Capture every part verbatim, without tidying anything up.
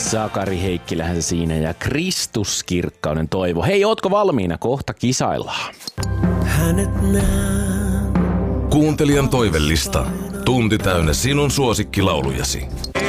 Sakari Heikkilähän se siinä ja Kristus Kirkkauden toivo. Hei, ootko valmiina? Kohta kisaillaan. Hänet näen. Kuuntelijan toivellista. Tunti täynnä sinun suosikkilaulujasi.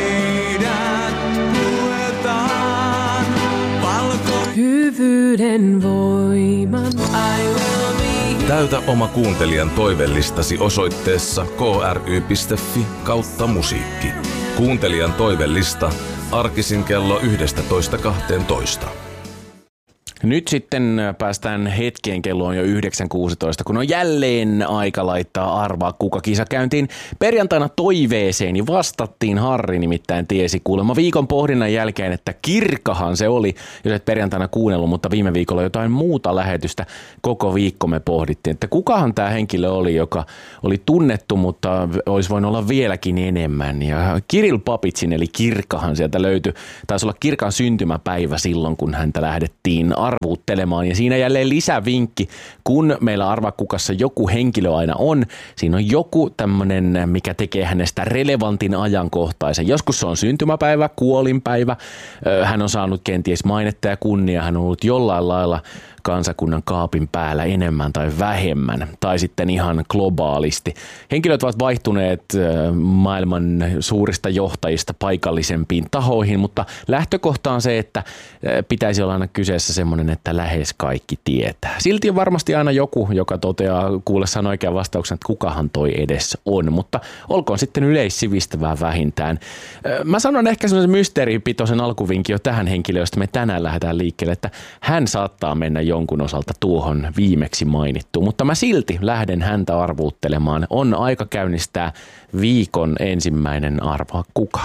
Hyvyyden voiman. Täytä oma kuuntelijan toivellistasi osoitteessa kry.fi kautta musiikki. Kuuntelijan toivellista arkisin kello yksitoista kaksitoista. Nyt sitten päästään hetkeen, kello on jo yhdeksän kuusitoista, kun on jälleen aika laittaa arvaa kuka kisa käyntiin. Perjantaina toiveeseeni vastattiin, Harri nimittäin tiesi kuulemma viikon pohdinnan jälkeen, että kirkahan se oli, jos et perjantaina kuunnellut, mutta viime viikolla jotain muuta lähetystä koko viikko me pohdittiin, että kukahan tämä henkilö oli, joka oli tunnettu, mutta olisi voinut olla vieläkin enemmän. Ja Kirill Papitsin eli Kirkahan sieltä löytyi, taisi olla Kirkan syntymäpäivä silloin, kun häntä lähdettiin arvuuttelemaan. Ja siinä jälleen lisävinkki, kun meillä arvakukassa joku henkilö aina on, siinä on joku tämmöinen, mikä tekee hänestä relevantin ajankohtaisen. Joskus se on syntymäpäivä, kuolinpäivä, hän on saanut kenties mainetta ja kunnia, hän on ollut jollain lailla kansakunnan kaapin päällä enemmän tai vähemmän, tai sitten ihan globaalisti. Henkilöt ovat vaihtuneet maailman suurista johtajista paikallisempiin tahoihin, mutta lähtökohta on se, että pitäisi olla aina kyseessä semmoinen, että lähes kaikki tietää. Silti on varmasti aina joku, joka toteaa kuullessaan oikean vastauksen, että kukahan toi edes on, mutta olkoon sitten yleissivistävää vähintään. Mä sanon ehkä semmoisen mysteeripitoisen alkuvinkin jo tähän henkilöön, josta me tänään lähdetään liikkeelle, että hän saattaa mennä jonkun osalta tuohon viimeksi mainittuun, mutta mä silti lähden häntä arvuuttelemaan. On aika käynnistää viikon ensimmäinen arvaa kuka.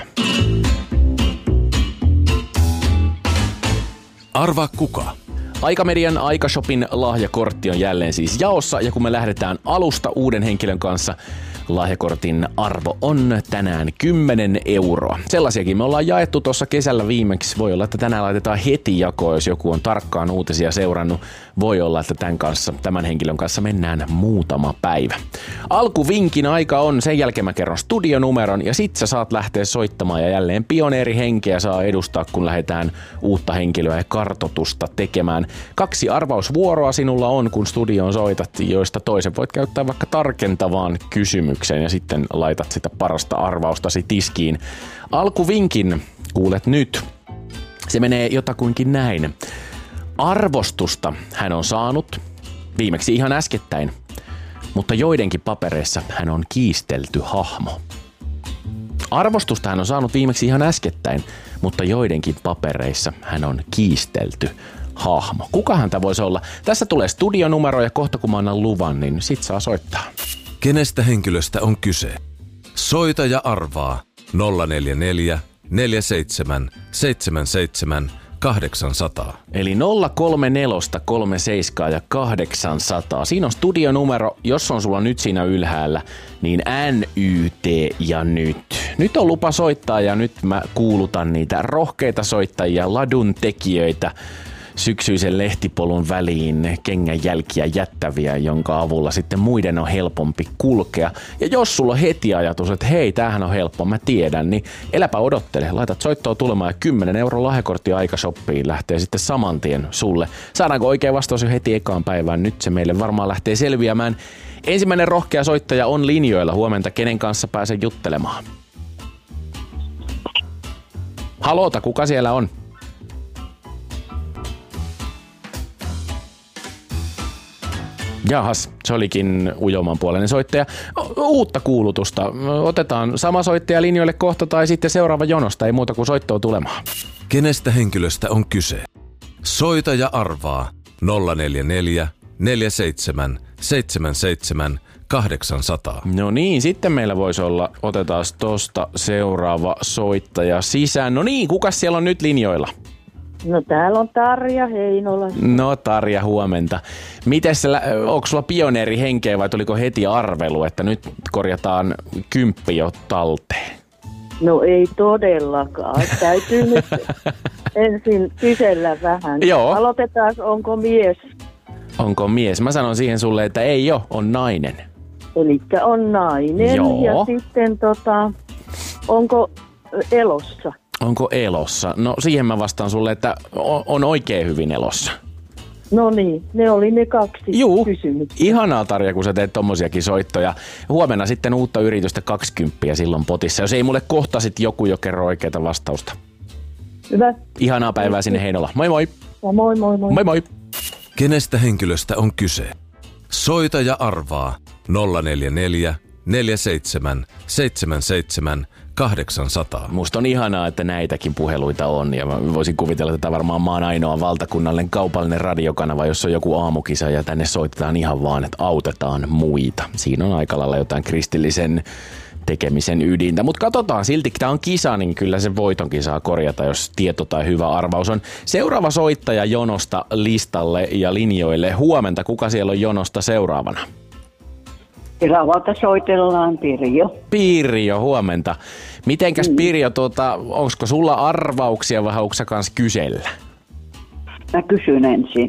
Arvaa kuka. Aikamedian Aikashopin lahjakortti on jälleen siis jaossa, ja kun me lähdetään alusta uuden henkilön kanssa, lahjakortin arvo on tänään kymmenen euroa. Sellaisiakin me ollaan jaettu tuossa kesällä viimeksi. Voi olla, että tänään laitetaan heti jakoon, jos joku on tarkkaan uutisia seurannut. Voi olla, että tämän, kanssa, tämän henkilön kanssa mennään muutama päivä. Alkuvinkin aika on, sen jälkeen mä kerron studionumeron ja sit sä saat lähteä soittamaan ja jälleen pioneerihenkeä saa edustaa, kun lähdetään uutta henkilöä ja kartotusta tekemään. Kaksi arvausvuoroa sinulla on, kun studioon soitat, joista toisen voit käyttää vaikka tarkentavaan kysymykseen ja sitten laitat sitä parasta arvaustasi tiskiin. Alkuvinkin kuulet nyt. Se menee jotakuinkin näin. Arvostusta hän on saanut viimeksi ihan äskettäin, mutta joidenkin papereissa hän on kiistelty hahmo. Arvostusta hän on saanut viimeksi ihan äskettäin, mutta joidenkin papereissa hän on kiistelty hahmo. Kuka häntä voisi olla? Tässä tulee studionumero ja kohta kun mä annan luvan, niin sit saa soittaa. Kenestä henkilöstä on kyse? Soita ja arvaa nolla neljä neljä neljä seitsemän seitsemän seitsemän kahdeksan nolla nolla. Eli nolla kolme neljä kolme seitsemän ja kahdeksan nolla nolla. Siinä on studionumero, jos on sulla nyt siinä ylhäällä, niin N Y T ja nyt. Nyt on lupa soittaa ja nyt mä kuulutan niitä rohkeita soittajia, ladun tekijöitä, syksyisen lehtipolun väliin kengänjälkiä jättäviä, jonka avulla sitten muiden on helpompi kulkea. Ja jos sulla on heti ajatus, että hei, tämähän on helppo, mä tiedän, niin eläpä odottele. Laitat soittoa tulemaan ja kymmenen euron lahjakortti Aikashoppiin lähtee sitten saman tien sulle. Saadaanko oikea vastaus jo heti ekaan päivään? Nyt se meille varmaan lähtee selviämään. Ensimmäinen rohkea soittaja on linjoilla. Huomenta, kenen kanssa pääsen juttelemaan? Haloota, kuka siellä on? Jahas, se olikin ujoman puolinen soittaja. Uutta kuulutusta. Otetaan sama soittaja linjoille kohta tai sitten seuraava jonosta. Ei muuta kuin soittoa tulemaan. Kenestä henkilöstä on kyse? Soita ja arvaa nolla neljä neljä neljä seitsemän seitsemän seitsemän kahdeksan nolla nolla. No niin, sitten meillä voisi olla, otetaan tosta seuraava soittaja sisään. No niin, kukas siellä on nyt linjoilla? No täällä on Tarja Heinola. No Tarja, huomenta. Mites, onko sulla pioneerihenkeä vai tuliko heti arvelu, että nyt korjataan kymppi jo talteen? No ei todellakaan. Täytyy nyt ensin kysellä vähän. Joo. Aloitetaan, onko mies? Onko mies? Mä sanon siihen sulle, että ei oo, on nainen. Elikkä on nainen. Joo. Ja sitten tota, onko elossa? Onko elossa? No siihen mä vastaan sulle, että on, on oikein hyvin elossa. No niin, ne oli ne kaksi Juu, kysymystä. ihanaa Tarja, kun sä teet tommosiakin soittoja. Huomenna sitten uutta yritystä kaksikymmentä silloin potissa. Jos ei mulle kohta sit joku jo kerro oikeata vastausta. Hyvä. Ihanaa päivää sinne Heinola. Moi moi. Ja moi moi moi. Moi moi. Kenestä henkilöstä on kyse? Soita ja arvaa nolla neljä neljä, neljä seitsemän, seitsemän seitsemän, kahdeksan nolla nolla. Musta on ihanaa, että näitäkin puheluita on, ja mä voisin kuvitella, että tämä varmaan maan ainoa valtakunnallinen kaupallinen radiokanava, jossa on joku aamukisa ja tänne soitetaan ihan vaan, että autetaan muita. Siinä on aika lailla jotain kristillisen tekemisen ydintä, mutta katsotaan silti, tämä on kisa, niin kyllä se voitonkin saa korjata, jos tieto tai hyvä arvaus on. Seuraava soittaja jonosta listalle ja linjoille. Huomenta, kuka siellä on jonosta seuraavana? Ravalta soitellaan, Pirjo. Pirjo, huomenta. Mitenkäs mm. Pirjo, tuota, onko sulla arvauksia vai haluatko sä kans kysellä? Mä kysyn ensin.